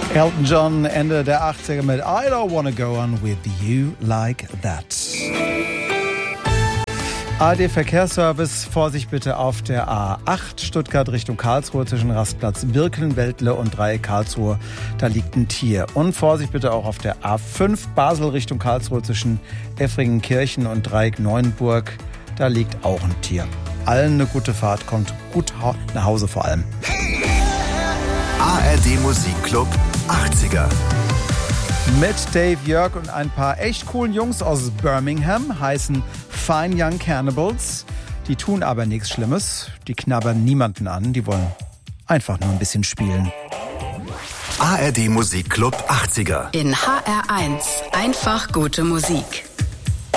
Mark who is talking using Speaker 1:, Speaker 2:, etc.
Speaker 1: Elton John, Ende der 80er mit I Don't Wanna Go On With You Like That. ARD Verkehrsservice, Vorsicht bitte auf der A8 Stuttgart Richtung Karlsruhe zwischen Rastplatz Birkeln-Weltle und Dreieck Karlsruhe. Da liegt ein Tier. Und Vorsicht bitte auch auf der A5 Basel Richtung Karlsruhe zwischen Effringenkirchen und Dreieck Neuenburg. Da liegt auch ein Tier. Allen eine gute Fahrt, kommt gut nach Hause vor allem.
Speaker 2: ARD Musikclub 80er.
Speaker 1: Mit Dave Jörg und ein paar echt coolen Jungs aus Birmingham, heißen Fine Young Cannibals. Die tun aber nichts Schlimmes, die knabbern niemanden an, die wollen einfach nur ein bisschen spielen.
Speaker 2: ARD Musikclub 80er.
Speaker 3: In HR1 einfach gute Musik.